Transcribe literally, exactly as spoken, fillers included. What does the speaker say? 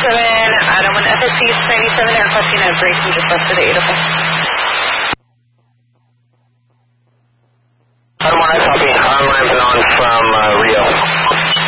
seven, Adam one F S C ninety-seven, aircraft United Breaking just left for the eight oh five. Adam one, I copy. Online on from uh, Rio.